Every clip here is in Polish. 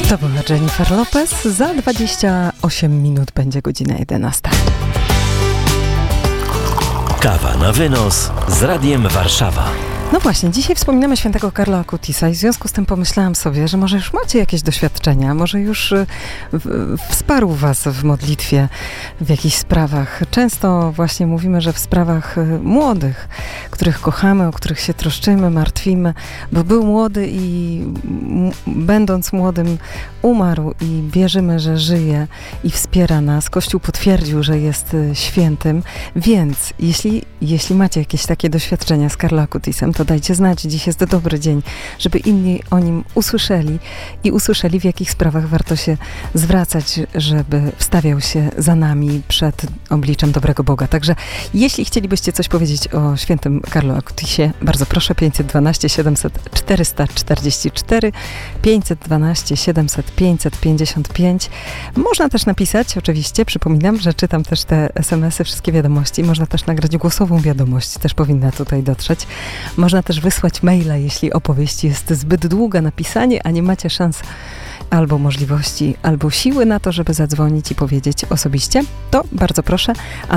To była Jennifer Lopez. Za 28 minut będzie godzina 11. Kawa na wynos z Radiem Warszawa. No właśnie, dzisiaj wspominamy świętego Karla Akutisa i w związku z tym pomyślałam sobie, że może już macie jakieś doświadczenia, może już wsparł was w modlitwie w jakichś sprawach. Często właśnie mówimy, że w sprawach młodych, których kochamy, o których się troszczymy, martwimy, bo był młody i będąc młodym umarł i wierzymy, że żyje i wspiera nas. Kościół potwierdził, że jest świętym, więc jeśli macie jakieś takie doświadczenia z Karla Akutisem, to dajcie znać. Dziś jest dobry dzień, żeby inni o nim usłyszeli, w jakich sprawach warto się zwracać, żeby wstawiał się za nami przed obliczem dobrego Boga. Także jeśli chcielibyście coś powiedzieć o świętym Karlu Akutisie, bardzo proszę, 512 700 444, 512 700 555. Można też napisać, oczywiście, przypominam, że czytam też te SMS-y, wszystkie wiadomości. Można też nagrać głosową wiadomość, też powinna tutaj dotrzeć. Można też wysłać maila, jeśli opowieść jest zbyt długa na pisanie, a nie macie szans albo możliwości, albo siły na to, żeby zadzwonić i powiedzieć osobiście, to bardzo proszę,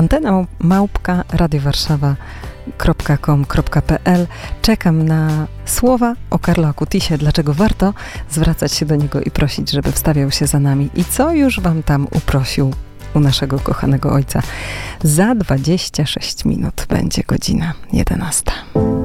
antena@radiowarszawa.com.pl. Czekam na słowa o Karlu Akutisie, dlaczego warto zwracać się do niego i prosić, żeby wstawiał się za nami i co już wam tam uprosił u naszego kochanego ojca. Za 26 minut będzie godzina 11.